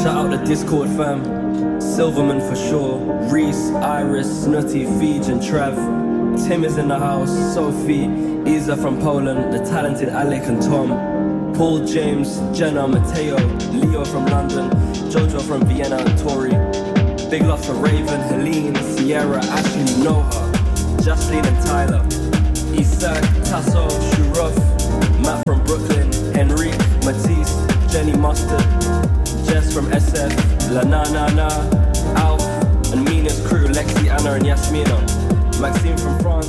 Shout out the Discord fam. Silverman for sure. Reese, Iris, Snooty, Feej and Trev. Tim is in the house. Sophie, Isa from Poland. The talented Alec and Tom. Paul, James, Jenna, Matteo. Leo from London. Jojo from Vienna and Tori. Big love for Raven, Helene, Sierra, Ashley, Noah. Justine and Tyler. Isaac, Tasso, Shuruf. Matt from Brooklyn. Henrique, Matisse, Jenny Mustard. Jess from SF, La Na Na Na, Alf, and Mina's crew, Lexi, Anna and Yasmina. Maxime from France.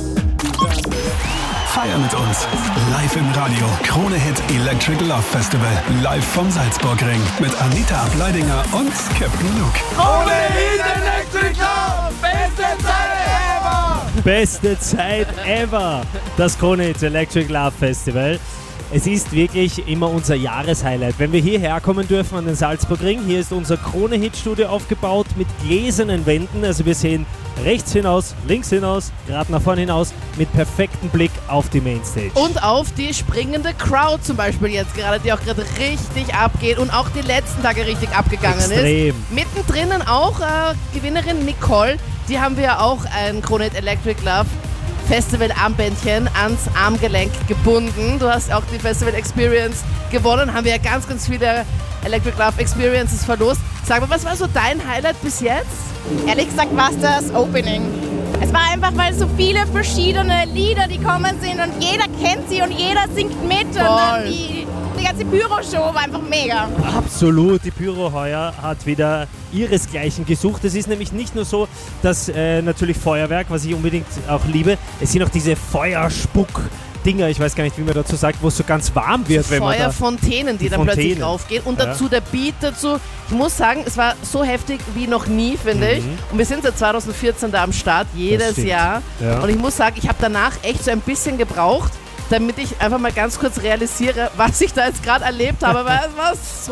Feier mit uns. Live im Radio. Krone Hit Electric Love Festival. Live vom Salzburgring. Mit Anita Ableidinger und Captain Luke. Krone Hit Electric Love. Beste Zeit ever. Beste Zeit ever. Das Krone Hit Electric Love Festival. Es ist wirklich immer unser Jahreshighlight. Wenn wir hierher kommen dürfen an den Salzburgring, hier ist unser Krone-Hit-Studio aufgebaut mit gläsernen Wänden. Also wir sehen rechts hinaus, links hinaus, gerade nach vorne hinaus, mit perfektem Blick auf die Mainstage. Und auf die springende Crowd zum Beispiel jetzt gerade, die auch gerade richtig abgeht und auch die letzten Tage richtig abgegangen Extrem. ist. Mittendrin auch Gewinnerin Nicole, die haben wir auch ein Krone Hit Electric Love Festival-Armbändchen ans Armgelenk gebunden. Du hast auch die Festival Experience gewonnen. Haben wir ja ganz, ganz viele Electric Love Experiences verlost. Sag mal, was war so dein Highlight bis jetzt? Ehrlich gesagt war es das Opening. Es war einfach, weil so viele verschiedene Lieder, die kommen sind und jeder kennt sie und jeder singt mit. Und dann die ganze Pyro-Show war einfach mega. Absolut, die Pyro heuer hat wieder ihresgleichen gesucht. Es ist nämlich nicht nur so, dass natürlich Feuerwerk, was ich unbedingt auch liebe, es sind auch diese Feuerspuck-Dinger, ich weiß gar nicht, wie man dazu sagt, wo es so ganz warm wird. Wenn man da Feuerfontänen, die dann plötzlich raufgehen. Und dazu der Beat dazu. Ich muss sagen, es war so heftig wie noch nie, finde ich. Und wir sind seit 2014 da am Start, jedes Jahr. Ja. Und ich muss sagen, ich habe danach echt so ein bisschen gebraucht, damit ich einfach mal ganz kurz realisiere, was ich da jetzt gerade erlebt habe, weil es war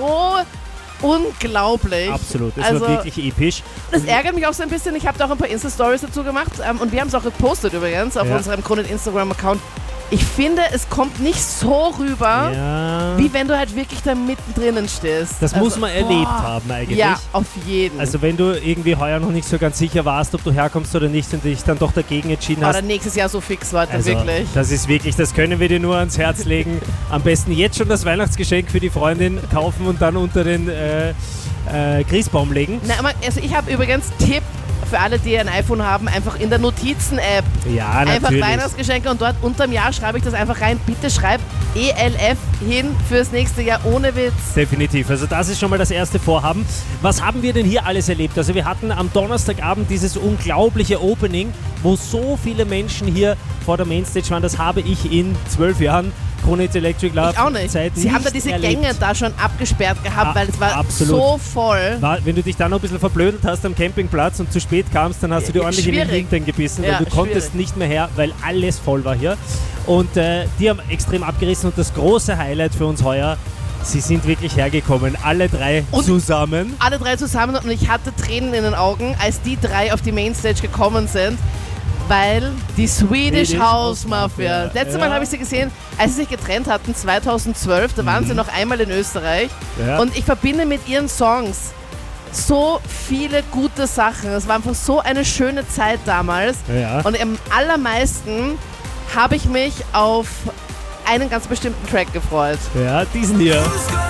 so unglaublich. Absolut, es war wirklich episch. Das ärgert mich auch so ein bisschen, ich habe da auch ein paar Insta-Stories dazu gemacht und wir haben es auch gepostet übrigens auf unserem Krone Instagram-Account. Ich finde, es kommt nicht so rüber, wie wenn du halt wirklich da mittendrin stehst. Das muss man erlebt haben eigentlich. Ja, auf jeden. Also wenn du irgendwie heuer noch nicht so ganz sicher warst, ob du herkommst oder nicht und dich dann doch dagegen entschieden hast. Oder nächstes Jahr so fix, Leute, also, wirklich. Das ist wirklich, das können wir dir nur ans Herz legen. Am besten jetzt schon das Weihnachtsgeschenk für die Freundin kaufen und dann unter den Christbaum legen. Na, also ich habe übrigens Tipp für alle, die ein iPhone haben, einfach in der Notizen-App. Ja, natürlich. Einfach Weihnachtsgeschenke und dort unterm Jahr schreibe ich das einfach rein. Bitte schreib ELF hin fürs nächste Jahr, ohne Witz. Definitiv. Also das ist schon mal das erste Vorhaben. Was haben wir denn hier alles erlebt? Also wir hatten am Donnerstagabend dieses unglaubliche Opening, wo so viele Menschen hier vor der Mainstage waren. Das habe ich in 12 Jahren Krone Hit Electric Love. Ich auch nicht. Sie haben da diese Gänge da schon abgesperrt gehabt, weil es war so voll. Wenn du dich dann noch ein bisschen verblödelt hast am Campingplatz und zu spät kamst, dann hast du dir ordentlich in den Hintern gebissen, weil du konntest nicht mehr her, weil alles voll war hier. Und die haben extrem abgerissen und das große Highlight für uns heuer, sie sind wirklich hergekommen, alle drei zusammen. Alle drei zusammen und ich hatte Tränen in den Augen, als die drei auf die Mainstage gekommen sind. Weil die Swedish House Mafia. Letztes Mal habe ich sie gesehen, als sie sich getrennt hatten, 2012. Da waren sie noch einmal in Österreich. Ja. Und ich verbinde mit ihren Songs so viele gute Sachen. Es war einfach so eine schöne Zeit damals. Ja. Und am allermeisten habe ich mich auf einen ganz bestimmten Track gefreut. Ja, diesen hier.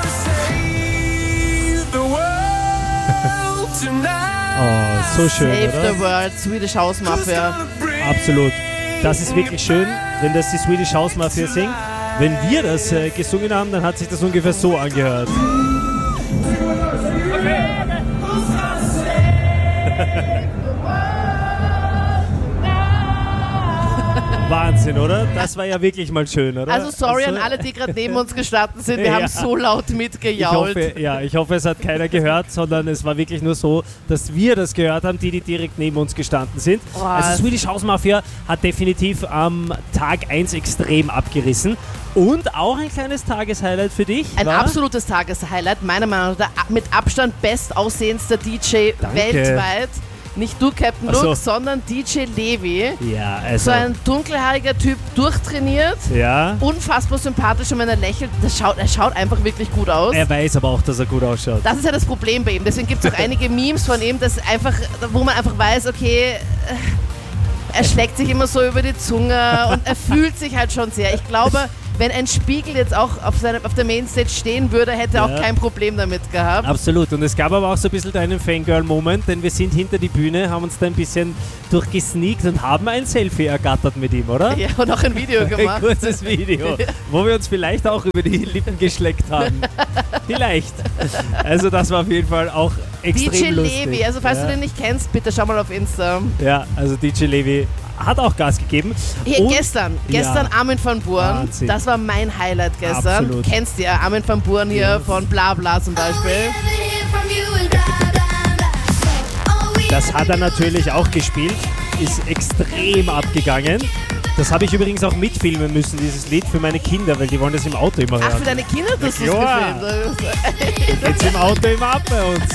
Oh, so schön, Save oder? the World, Swedish House Mafia. Absolut. Das ist wirklich schön, wenn das die Swedish House Mafia singt. Wenn wir das gesungen haben, dann hat sich das ungefähr so angehört. Wahnsinn, oder? Das war ja wirklich mal schön, oder? Also sorry an alle, die gerade neben uns gestanden sind. Wir haben so laut mitgejault. Ich hoffe, es hat keiner gehört, sondern es war wirklich nur so, dass wir das gehört haben, die direkt neben uns gestanden sind. Oh. Also Swedish House Mafia hat definitiv am Tag 1 extrem abgerissen. Und auch ein kleines Tageshighlight für dich. Ein absolutes Tageshighlight, meiner Meinung nach der mit Abstand bestaussehendster DJ weltweit. Nicht du, Captain Ach so. Luke, sondern DJ Levi. Ja, also. So ein dunkelhaariger Typ, durchtrainiert, Ja. unfassbar sympathisch und wenn er lächelt, er schaut einfach wirklich gut aus. Er weiß aber auch, dass er gut ausschaut. Das ist ja das Problem bei ihm. Deswegen gibt es auch einige Memes von ihm, wo man einfach weiß, okay, er schlägt sich immer so über die Zunge und er fühlt sich halt schon sehr. Ich glaube, wenn ein Spiegel jetzt auch auf der Mainstage stehen würde, hätte er auch kein Problem damit gehabt. Absolut. Und es gab aber auch so ein bisschen einen Fangirl-Moment, denn wir sind hinter die Bühne, haben uns da ein bisschen durchgesneakt und haben ein Selfie ergattert mit ihm, oder? Ja, und auch ein Video gemacht. Ein kurzes Video, wo wir uns vielleicht auch über die Lippen geschleckt haben. Vielleicht. Also das war auf jeden Fall auch extrem DJ lustig. Levi, also falls du den nicht kennst, bitte schau mal auf Insta. Ja, also DJ Levi hat auch Gas gegeben. Hier, Und- gestern Armin van Buuren, Wahnsinn. das war mein Highlight gestern. Absolut. Kennst du ja, Armin van Buuren hier von Blabla zum Beispiel. Das hat er natürlich auch gespielt, ist extrem abgegangen. Das habe ich übrigens auch mitfilmen müssen, dieses Lied für meine Kinder, weil die wollen das im Auto immer Ach, für hören. deine Kinder hast du es Ja. gefilmt. Geht's im Auto immer ab bei uns.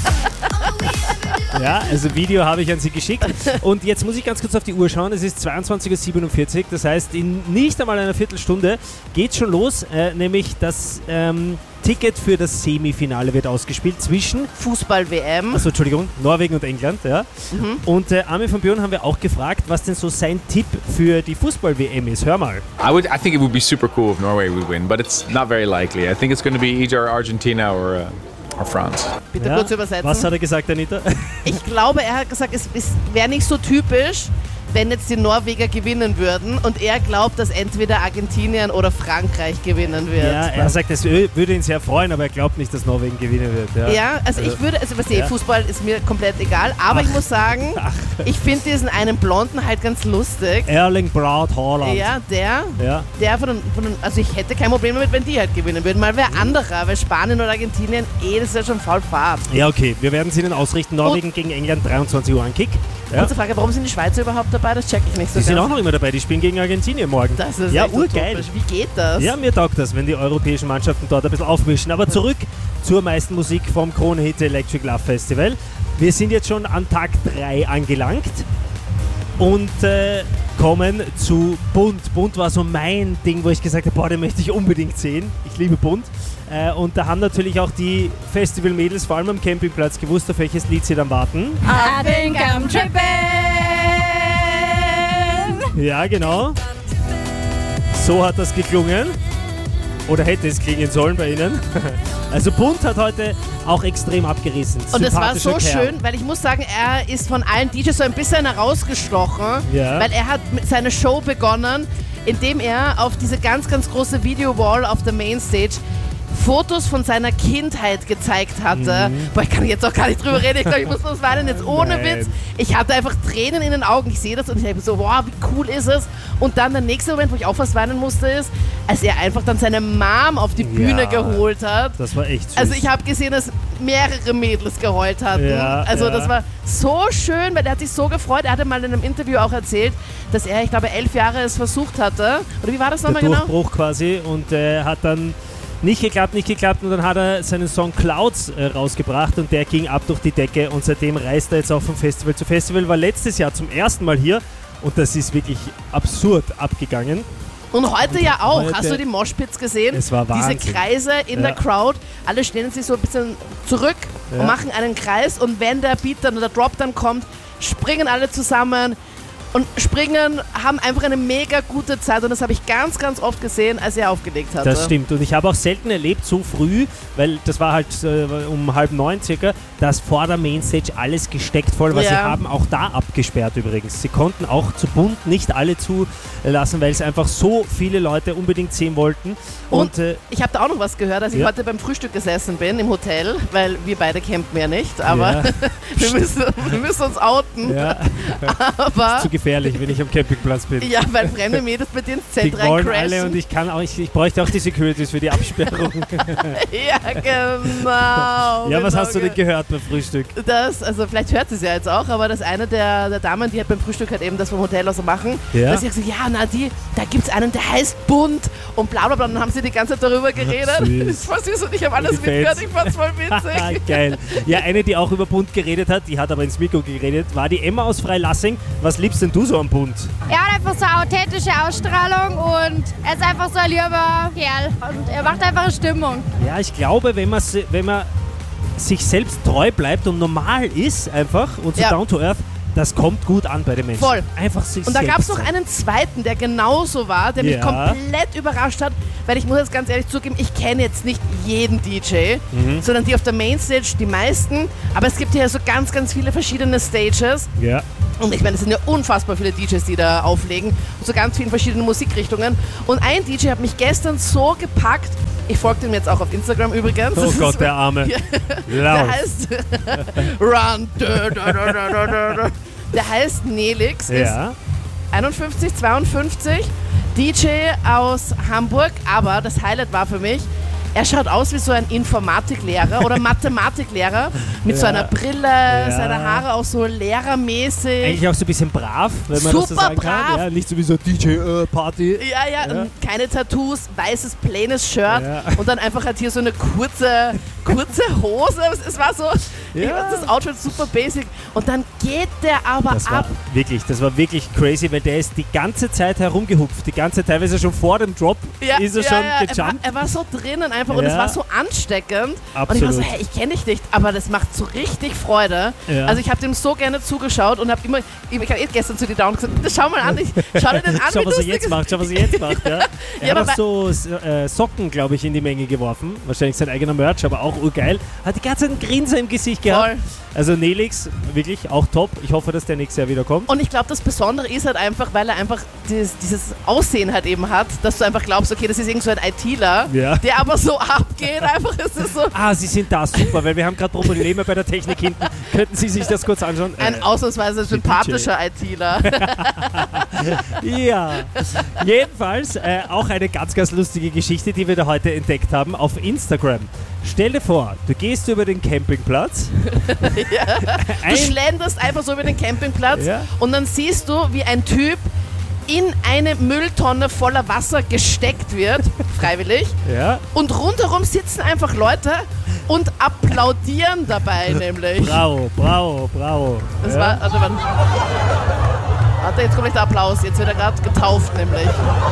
Ja, also Video habe ich an sie geschickt. Und jetzt muss ich ganz kurz auf die Uhr schauen. Es ist 22:47 Uhr, das heißt, in nicht einmal einer Viertelstunde geht's schon los, nämlich das Ticket für das Semifinale wird ausgespielt zwischen Fußball-WM. Also Entschuldigung, Norwegen und England, ja. Und Armin van Buuren haben wir auch gefragt, was denn so sein Tipp für die Fußball-WM ist. Hör mal. I think it would be super cool if Norway would win, but it's not very likely. I think it's going to be either Argentina or France. Bitte Ja, kurz übersetzen. was hat er gesagt, Anita? Ich glaube, er hat gesagt, es wäre nicht so typisch, wenn jetzt die Norweger gewinnen würden und er glaubt, dass entweder Argentinien oder Frankreich gewinnen wird. Ja, er sagt, es würde ihn sehr freuen, aber er glaubt nicht, dass Norwegen gewinnen wird. Ja, also ich würde, Ja. Fußball ist mir komplett egal, aber ich muss sagen, ich finde diesen einen Blonden halt ganz lustig. Erling Braut Haaland. Ja, Ja. der von den, also ich hätte kein Problem damit, wenn die halt gewinnen würden. Mal wer anderer, weil Spanien oder Argentinien, das ist ja schon voll Fahrt. Ja, okay, wir werden es Ihnen ausrichten. Norwegen gegen England, 23 Uhr ein Kick. Ja. Kurze Frage, warum sind die Schweizer überhaupt dabei? Das check ich nicht so Die sind ganz. auch noch immer dabei, die spielen gegen Argentinien morgen. Das ist ja, echt urgeil. utopisch. Wie geht das? Ja, mir taugt das, wenn die europäischen Mannschaften dort ein bisschen aufmischen. Aber zurück zur meisten Musik vom Krone Hit Electric Love Festival. Wir sind jetzt schon an Tag 3 angelangt und kommen zu Bunt. Bunt war so mein Ding, wo ich gesagt habe, boah, den möchte ich unbedingt sehen. Ich liebe Bunt. Und da haben natürlich auch die Festival-Mädels, vor allem am Campingplatz, gewusst, auf welches Lied sie dann warten. I think I'm tripping. Ja, genau. So hat das geklungen. Oder hätte es klingen sollen bei Ihnen. Also Bunt hat heute auch extrem abgerissen. Und es war so Sympathischer Kerl. schön, weil ich muss sagen, er ist von allen DJs so ein bisschen herausgestochen, Ja. weil er hat mit seiner Show begonnen, indem er auf diese ganz, ganz große Video-Wall auf der Mainstage Fotos von seiner Kindheit gezeigt hatte. Boah, ich kann jetzt auch gar nicht drüber reden. Ich glaube, ich muss das weinen jetzt ohne Nein. Witz. Ich hatte einfach Tränen in den Augen. Ich sehe das und ich denke so, wow, wie cool ist es. Und dann der nächste Moment, wo ich auch fast weinen musste, ist, als er einfach dann seine Mom auf die Bühne geholt hat. Das war echt süß. Also ich habe gesehen, dass mehrere Mädels geheult hatten. Ja, also ja. das war so schön, weil er hat sich so gefreut. Er hatte mal in einem Interview auch erzählt, dass er, ich glaube, 11 Jahre es versucht hatte. Oder wie war das der nochmal genau? Durchbruch quasi und hat dann nicht geklappt und dann hat er seinen Song Clouds rausgebracht und der ging ab durch die Decke und seitdem reist er jetzt auch von Festival zu Festival, war letztes Jahr zum ersten Mal hier und das ist wirklich absurd abgegangen. Und heute ja auch. heute- Hast du die Moshpits gesehen? Es war Wahnsinn. Diese Kreise in Ja. der Crowd. Alle stellen sich so ein bisschen zurück Ja. und machen einen Kreis. Und wenn der Beat dann oder der Drop dann kommt, springen alle zusammen und springen, haben einfach eine mega gute Zeit. Und das habe ich ganz, ganz oft gesehen, als er aufgelegt hatte. Das stimmt und ich habe auch selten erlebt so früh, weil das war halt um 8:30 circa, dass vor der Mainstage alles gesteckt voll war. Ja. Sie haben auch da abgesperrt übrigens. Sie konnten auch zu bunt nicht alle zulassen, weil es einfach so viele Leute unbedingt sehen wollten. Und Ich habe da auch noch was gehört, als ich Ja. heute beim Frühstück gesessen bin im Hotel, weil wir beide campen ja nicht, aber Ja. wir müssen uns outen. ja, Aber zu gefährlich. gefährlich, wenn ich am Campingplatz bin. Ja, weil fremde Mädels bei dir ins Die Zelt wollen reincrashen. alle und ich bräuchte auch die Securities für die Absperrung. Ja, genau. Ja, was hast du denn gehört beim Frühstück? Also vielleicht hört sie es ja jetzt auch, aber das eine der Damen, die halt beim Frühstück halt eben das vom Hotel aus so machen, Ja? dass sie gesagt, ja, na, da gibt's einen, der heißt Bunt und bla bla bla. Und dann haben sie die ganze Zeit darüber geredet. Süß. Das ist voll süß und ich habe alles Die Fans. mitgehört. Ich fand's voll witzig. Geil. Ja, eine, die auch über Bund geredet hat, die hat aber ins Mikro geredet, war die Emma aus Freilassing. Was liebst denn du so am Bund? Er hat einfach so eine authentische Ausstrahlung und er ist einfach so ein lieber Kerl und er macht einfach eine Stimmung. Ja, ich glaube, wenn man sich selbst treu bleibt und normal ist einfach und so Ja. down to earth, das kommt gut an bei den Menschen. Voll. Einfach sich Und da selbst gab es noch sein. einen zweiten, der genauso war, der mich Ja. komplett überrascht hat, weil ich muss jetzt ganz ehrlich zugeben, ich kenne jetzt nicht jeden DJ, sondern die auf der Mainstage, die meisten, aber es gibt hier so ganz, ganz viele verschiedene Stages. Ja. Und ich meine, es sind ja unfassbar viele DJs, die da auflegen, und so ganz vielen verschiedenen Musikrichtungen. Und ein DJ hat mich gestern so gepackt, ich folge dem jetzt auch auf Instagram übrigens. Oh Das Gott, ist- der Arme. Ja. Lauf. Der heißt Run. Der heißt Nelix, ist Ja. 51, 52, DJ aus Hamburg, aber das Highlight war für mich, er schaut aus wie so ein Informatiklehrer oder Mathematiklehrer mit so einer Brille, seine Haare auch so lehrermäßig. Eigentlich auch so ein bisschen brav, wenn man das so Super sagen brav. kann. Ja, nicht so wie so DJ-Party. Ja, und keine Tattoos, weißes, plaines Shirt Ja. und dann einfach halt hier so eine kurze Hose. Es war so, ich Ja. fand das Outfit super basic. Und dann geht der aber Das war ab. wirklich crazy, weil der ist die ganze Zeit herumgehupft. Die ganze Zeit, teilweise schon vor dem Drop, ist er schon gejumpt. Er war so drinnen einfach und es Ja. war so ansteckend. Und ich war Absolut. so, hey, ich kenne dich nicht, aber das macht so richtig Freude. Ja. Also ich habe dem so gerne zugeschaut und habe ich habe gestern zu dir da und gesagt, schau mal an, schau dir den an, Schau, wie was er lustig jetzt es macht, schau, was er jetzt macht. Ja. Er Ja, hat aber auch so Socken, glaube ich, in die Menge geworfen. Wahrscheinlich sein eigener Merch, aber auch urgeil. Hat die ganze Zeit einen Grinser im Gesicht gehabt. Voll. Also Nelix, wirklich auch top. Ich hoffe, dass der nächstes Jahr wieder kommt. Und ich glaube, das Besondere ist halt einfach, weil er einfach dieses Aussehen halt eben hat, dass du einfach glaubst, okay, das ist irgend so ein ITler, Ja. der aber so abgeht, einfach ist es so Ah, Sie sind da, super, weil wir haben gerade Probleme bei der Technik hinten. Könnten Sie sich das kurz anschauen? ein ausnahmsweise sympathischer ITler. Ja, jedenfalls auch eine ganz, ganz lustige Geschichte, die wir da heute entdeckt haben auf Instagram. Stell dir vor, du gehst über den Campingplatz. Du schlenderst einfach so über den Campingplatz Ja. und dann siehst du, wie ein Typ in eine Mülltonne voller Wasser gesteckt wird, freiwillig. Ja, Und rundherum sitzen einfach Leute und applaudieren dabei, nämlich. bravo, bravo, bravo. Das ja. war, also warte, jetzt kommt nicht der Applaus, jetzt wird er gerade getauft, nämlich.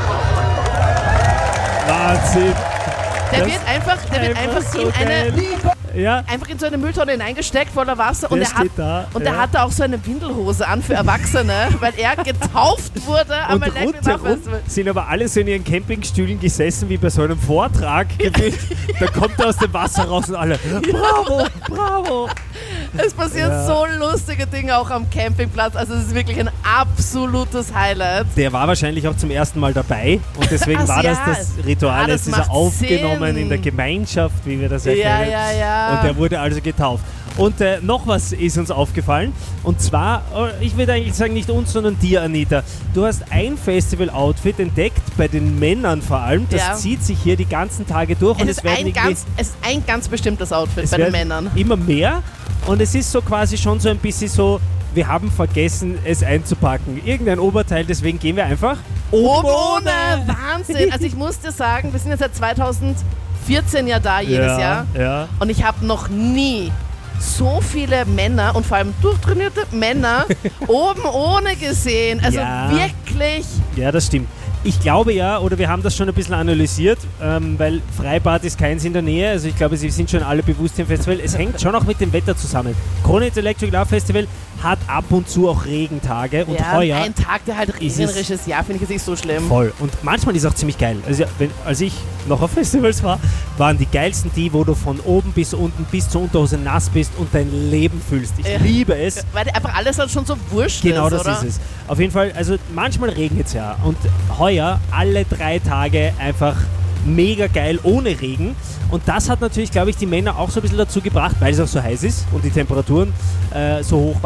Wahnsinn. Der Das wird einfach so in eine geil. Ja, einfach in so eine Mülltonne hineingesteckt voller Wasser und Der er hat steht da, und ja. er hatte auch so eine Windelhose an für Erwachsene, weil er getauft wurde am und Electric Love rundherum Festival. sind aber alle so in ihren Campingstühlen gesessen, wie bei so einem Vortrag. Da kommt er aus dem Wasser raus und alle, bravo, bravo. Es passieren Ja. so lustige Dinge auch am Campingplatz, also es ist wirklich ein absolutes Highlight. Der war wahrscheinlich auch zum ersten Mal dabei und deswegen Ach, war das ja. das Ritual, Ah, das es ist macht aufgenommen Sinn. in der Gemeinschaft, wie wir das Ja, erkennen. ja. Und der wurde also getauft. Und noch was ist uns aufgefallen. Und zwar, ich würde eigentlich sagen, nicht uns, sondern dir, Anita. Du hast ein Festival-Outfit entdeckt, bei den Männern vor allem. Das Ja. zieht sich hier die ganzen Tage durch. Und Es ist ein ganz bestimmtes Outfit bei den Männern. Immer mehr. Und es ist so quasi schon so ein bisschen so, wir haben vergessen, es einzupacken. Irgendein Oberteil, deswegen gehen wir einfach Oben ohne! Wahnsinn! Also ich muss dir sagen, wir sind jetzt seit 2014 ja da jedes Jahr. Ja. Und ich habe noch nie so viele Männer und vor allem durchtrainierte Männer oben ohne gesehen. Also Ja. wirklich. Ja, das stimmt. Ich glaube ja, oder wir haben das schon ein bisschen analysiert, weil Freibad ist keins in der Nähe. Also ich glaube, sie sind schon alle bewusst im Festival. Es hängt schon auch mit dem Wetter zusammen. Krone Hit Electric Love Festival hat ab und zu auch Regentage. Und Ja, heuer ein Tag, der halt ist es regnerisch ist, ja, finde ich jetzt nicht so schlimm. voll. Und manchmal ist es auch ziemlich geil. Also als ich noch auf Festivals war, waren die geilsten die, wo du von oben bis unten bis zur Unterhose nass bist und dein Leben fühlst. Ich Ja. liebe es. Weil einfach alles halt schon so wurscht Genau, ist, das oder? ist es. Auf jeden Fall, also manchmal regnet es ja. Und heuer alle 3 Tage einfach mega geil ohne Regen. Und das hat natürlich, glaube ich, die Männer auch so ein bisschen dazu gebracht, weil es auch so heiß ist und die Temperaturen so hoch waren,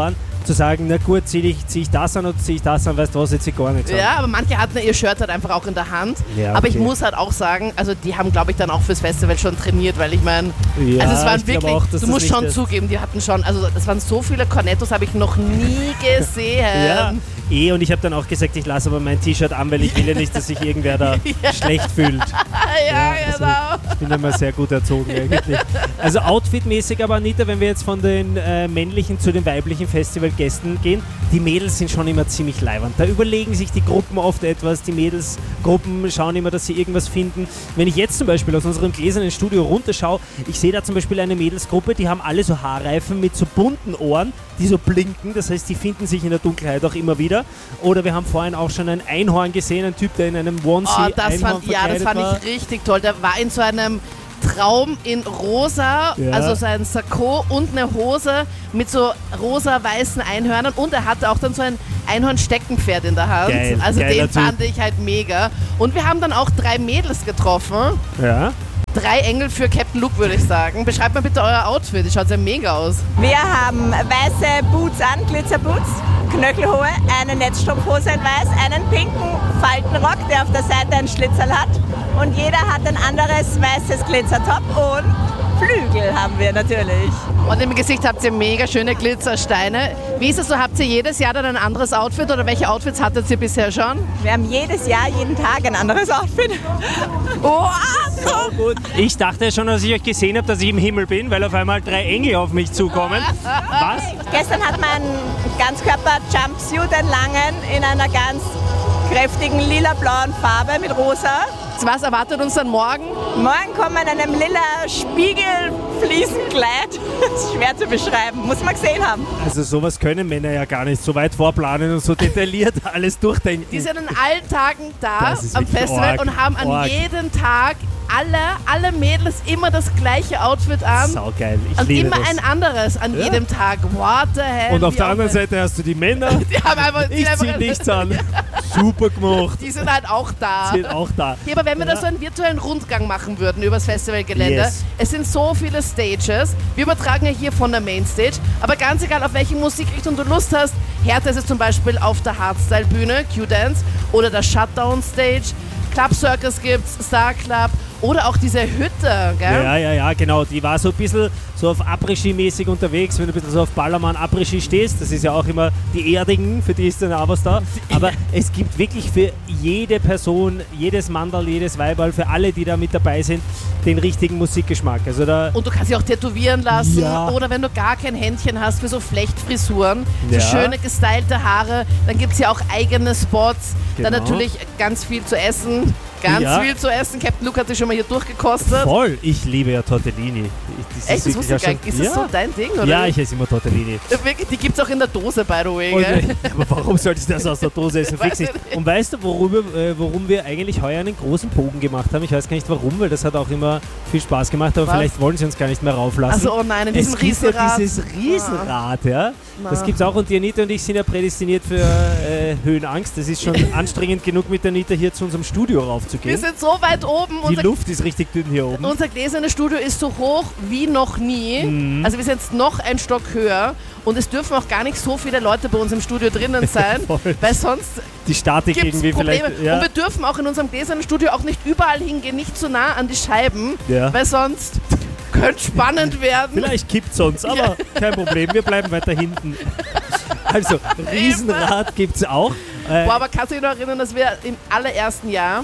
zu sagen, na gut, zieh ich das an oder zieh ich das an, weißt du was, jetzt gar nichts an. Ja, aber manche hatten ihr Shirt halt einfach auch in der Hand. Ja, Aber ich okay. muss halt auch sagen, also die haben, glaube ich, dann auch fürs Festival schon trainiert, weil ich meine, Ja, also es waren ich glaub wirklich, auch, dass du das musst nicht schon ist. zugeben, die hatten schon, also das waren so viele Cornettos, habe ich noch nie gesehen. Ja, und ich habe dann auch gesagt, ich lasse aber mein T-Shirt an, weil ich will ja nicht, dass sich irgendwer da schlecht fühlt. Ja, also genau. Ich bin immer sehr gut erzogen eigentlich. Also outfitmäßig aber, Anita, wenn wir jetzt von den männlichen zu den weiblichen Festivalgästen gehen, die Mädels sind schon immer ziemlich leiwand. Da überlegen sich die Gruppen oft etwas, die Mädelsgruppen schauen immer, dass sie irgendwas finden. Wenn ich jetzt zum Beispiel aus unserem gläsernen Studio runterschaue, ich sehe da zum Beispiel eine Mädelsgruppe, die haben alle so Haarreifen mit so bunten Ohren, die so blinken, das heißt, die finden sich in der Dunkelheit auch immer wieder. Oder wir haben vorhin auch schon ein Einhorn gesehen, ein Typ, der in einem Onesie das Einhorn fand war. ich richtig toll. Der war in so einem Traum in rosa, Ja. also sein Sakko und eine Hose mit so rosa-weißen Einhörnern und er hatte auch dann so ein Einhorn-Steckenpferd in der Hand. Geil, also geiler den fand ich halt mega. Und wir haben dann auch 3 Mädels getroffen. Ja. 3 Engel für Captain Luke, würde ich sagen. Beschreibt mal bitte euer Outfit, das schaut ja mega aus. Wir haben weiße Boots an, Glitzerboots, knöchelhohe, eine Netzstrumpfhose in weiß, einen pinken Faltenrock, der auf der Seite einen Schlitzel hat und jeder hat ein anderes weißes Glitzertop und Flügel haben wir natürlich. Und im Gesicht habt ihr mega schöne Glitzersteine. Wie ist es so, habt ihr jedes Jahr dann ein anderes Outfit oder welche Outfits hattet ihr bisher schon? Wir haben jedes Jahr, jeden Tag ein anderes Outfit. Oh, So gut. Ich dachte schon, als ich euch gesehen habe, dass ich im Himmel bin, weil auf einmal 3 Engel auf mich zukommen. Was? Gestern hat man einen Ganzkörper-Jumpsuit, einen langen, in einer ganz kräftigen lila-blauen Farbe mit rosa. Was erwartet uns dann morgen? Morgen kommen wir in einem lila Spiegelfliesenkleid. Das ist schwer zu beschreiben, muss man gesehen haben. Also sowas können Männer ja gar nicht so weit vorplanen und so detailliert alles durchdenken. Die sind an allen Tagen da Das ist am wirklich Festival arg, und haben an arg. jedem Tag alle Mädels immer das gleiche Outfit an. Saugeil, ich Und liebe immer das. ein anderes an Ja. jedem Tag. What the hell? Und auf Wie der auch anderen immer. Seite hast du die Männer. Die haben einfach, Ich zieh nichts an. Super gemacht. Die sind halt auch da. Sind auch da. Ja, aber wenn wir da Ja. so einen virtuellen Rundgang machen würden übers Festivalgelände, Yes. es sind so viele Stages. Wir übertragen ja hier von der Mainstage, aber ganz egal, auf welche Musikrichtung du Lust hast. Härter ist es zum Beispiel auf der Hardstyle-Bühne, Q-Dance, oder der Shutdown-Stage. Club Circus gibt's, Star Club oder auch diese Hütte, gell? Ja, genau. Die war so ein bisschen so auf Après-Ski-mäßig unterwegs, wenn du ein bisschen so auf Ballermann Après-Ski stehst. Das ist ja auch immer die Erdigen, für die ist dann auch was da. Aber es gibt wirklich für jede Person, jedes Mandal, jedes Weiberl, für alle, die da mit dabei sind, den richtigen Musikgeschmack. Also da Und du kannst sie auch tätowieren lassen Ja. oder wenn du gar kein Händchen hast für so Flechtfrisuren, Ja. so schöne gestylte Haare, dann gibt es ja auch eigene Spots, dann Genau. natürlich ganz viel zu essen, Ja. viel zu essen. Captain Luke hat sich schon mal hier durchgekostet. voll. Ich liebe ja Tortellini. Echt, das wusste ich gar nicht. Ist das so dein Ding, oder? Ja, ich esse immer Tortellini. Wirklich, die gibt es auch in der Dose, by the way. Und, Gell? aber warum sollte ich das aus der Dose essen? Fix nicht. Und weißt du, worum wir eigentlich heuer einen großen Bogen gemacht haben? Ich weiß gar nicht warum, weil das hat auch immer viel Spaß gemacht, aber Was? vielleicht wollen sie uns gar nicht mehr rauflassen. Also, oh nein, in diesem es gibt Riesenrad. ja dieses Riesenrad, ja. Das Na. gibt's auch und die Anita und ich sind ja prädestiniert für Höhenangst. Das ist schon anstrengend genug, mit der Anita hier zu unserem Studio Wir raufzugehen. sind so weit oben. Die Luft ist richtig dünn hier oben. Unser gläsernes Studio ist so hoch wie noch nie. Mhm. Also wir sind jetzt noch ein Stock höher und es dürfen auch gar nicht so viele Leute bei uns im Studio drinnen sein, Voll. weil sonst Die Statik gibt es irgendwie Probleme. vielleicht. Ja. Und wir dürfen auch in unserem gläsernen Studio auch nicht überall hingehen, nicht zu nah an die Scheiben, Ja. weil sonst könnte spannend werden. Vielleicht kippt's uns, aber kein Problem, wir bleiben weiter hinten. Also, Riesenrad gibt's auch. Boah, aber kannst du dich noch erinnern, dass wir im allerersten Jahr,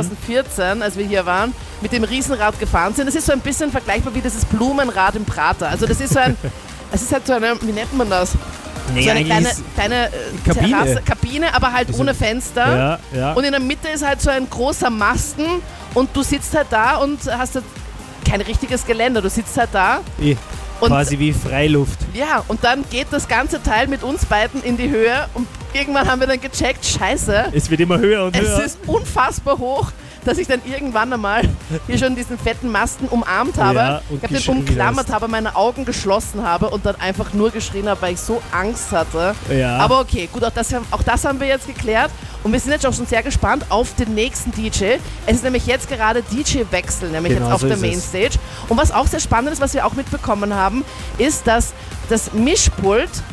2014, als wir hier waren, mit dem Riesenrad gefahren sind? Das ist so ein bisschen vergleichbar wie dieses Blumenrad im Prater. Also das ist so ein, es ist halt so eine, wie nennt man das? Nee, so eine eigentlich kleine Kabine. Terrasse, Kabine, aber halt Also, ohne Fenster. Ja, ja. Und in der Mitte ist halt so ein großer Masten und du sitzt halt da und hast halt kein richtiges Geländer. Du sitzt halt da und Quasi wie Freiluft. ja, und dann geht das ganze Teil mit uns beiden in die Höhe und irgendwann haben wir dann gecheckt, scheiße, Es wird immer höher und es höher. ist unfassbar hoch, dass ich dann irgendwann einmal hier schon diesen fetten Masten umarmt habe, Ja, und ich habe den geschrien umklammert hast. habe, meine Augen geschlossen habe und dann einfach nur geschrien habe, weil ich so Angst hatte. Ja. Aber okay, gut, auch das haben wir jetzt geklärt und wir sind jetzt auch schon sehr gespannt auf den nächsten DJ. Es ist nämlich jetzt gerade DJ-Wechsel, nämlich Genau jetzt auf so der ist es. Mainstage. Und was auch sehr spannend ist, was wir auch mitbekommen haben, ist, dass das Mischpult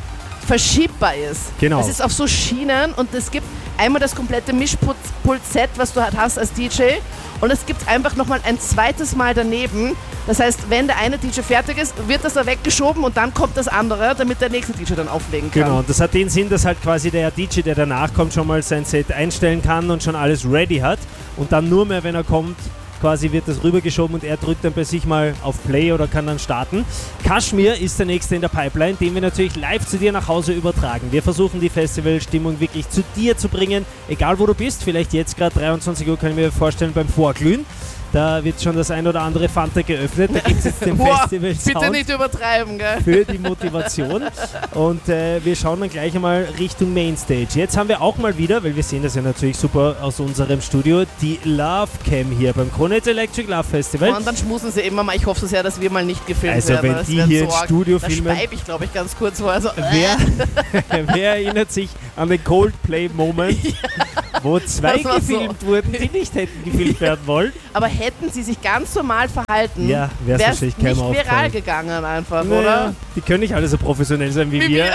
verschiebbar ist. Genau. Es ist auf so Schienen und es gibt einmal das komplette Mischpult-Set, was du halt hast als DJ, und es gibt einfach nochmal ein zweites Mal daneben. Das heißt, wenn der eine DJ fertig ist, wird das da weggeschoben und dann kommt das andere, damit der nächste DJ dann auflegen kann. Genau, und das hat den Sinn, dass halt quasi der DJ, der danach kommt, schon mal sein Set einstellen kann und schon alles ready hat und dann nur mehr, wenn er kommt, quasi wird das rübergeschoben und er drückt dann bei sich mal auf Play oder kann dann starten. Kashmir ist der nächste in der Pipeline, den wir natürlich live zu dir nach Hause übertragen. Wir versuchen die Festivalstimmung wirklich zu dir zu bringen, egal wo du bist. Vielleicht jetzt gerade 23 Uhr, kann ich mir vorstellen, beim Vorglühen. Da wird schon das ein oder andere Fanta geöffnet. Da gibt es jetzt den Festival-Sound. Bitte nicht übertreiben, gell? Für die Motivation. Und wir schauen dann gleich einmal Richtung Mainstage. Jetzt haben wir auch mal wieder, weil wir sehen das ja natürlich super aus unserem Studio, die Love Cam hier beim Kronehit Electric Love Festival. Und dann schmusen sie immer mal. Ich hoffe so sehr, dass wir mal nicht gefilmt also werden. Also wenn die hier im Studio filmen... Da schweibe ich, glaube ich, ganz kurz vor. Also, wer erinnert sich an den Coldplay-Moment, wo zwei gefilmt wurden, die nicht hätten gefilmt werden wollen? Aber hätten sie sich ganz normal verhalten, ja, wäre es nicht viral gegangen einfach, naja, oder? Die können nicht alle so professionell sein wie wir.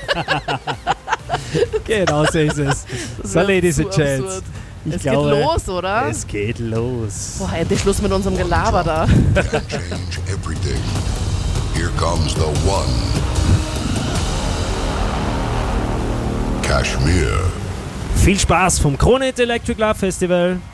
Genau so ist es. So, Ladies and Gents. Es geht los, oder? Es geht los. Boah, endlich Schluss mit unserem Gelaber da. Change every day. Here comes the one. Kashmir. Viel Spaß vom Kronehit Electric Love Festival.